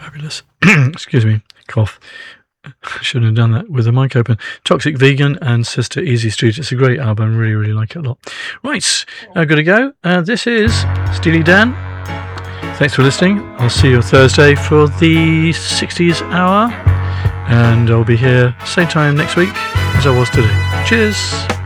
Fabulous. Excuse me, cough. Shouldn't have done that with the mic open. Toxic Vegan and Sister Easy Street. It's a great album. Really, really like it a lot. Right, I've got to go. This is Steely Dan. Thanks for listening. I'll see you on Thursday for the 60s hour. And I'll be here same time next week as I was today. Cheers.